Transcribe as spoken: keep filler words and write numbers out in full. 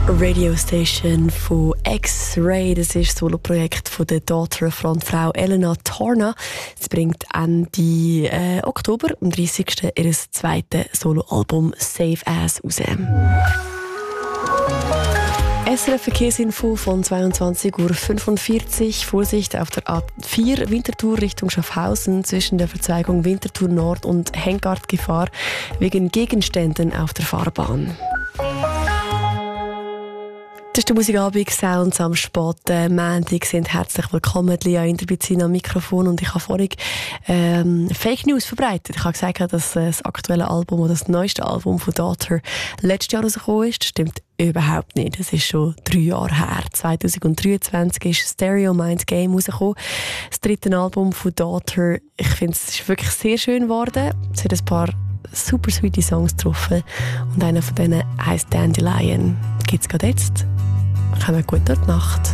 Radio Station von X-Ray. Das ist das Soloprojekt von der Daughter Frontfrau Elena Torna. Sie bringt Ende äh, Oktober, am dreißigsten ihr zweites Soloalbum Save As raus. S R F Verkehrsinfo von zweiundzwanzig Uhr fünfundvierzig. Vorsicht auf der A vier Winterthur Richtung Schaffhausen zwischen der Verzweigung Winterthur Nord und Hengart Gefahr wegen Gegenständen auf der Fahrbahn. Das ist der Musikabend Sounds am späten Montag. Sind herzlich willkommen. Lia Inderbizin am Mikrofon. Und ich habe vorhin ähm, Fake News verbreitet. Ich habe gesagt, dass das aktuelle Album oder das neueste Album von Daughter letztes Jahr rausgekommen ist. Das stimmt überhaupt nicht. Das ist schon drei Jahre her. zwanzig dreiundzwanzig ist Stereo Mind Game rausgekommen. Das dritte Album von Daughter. Ich finde, es ist wirklich sehr schön geworden. Es hat ein paar super sweete Songs getroffen. Und einer von denen heisst Dandelion. Gibt es gerade jetzt. Kommt gut durch die Nacht.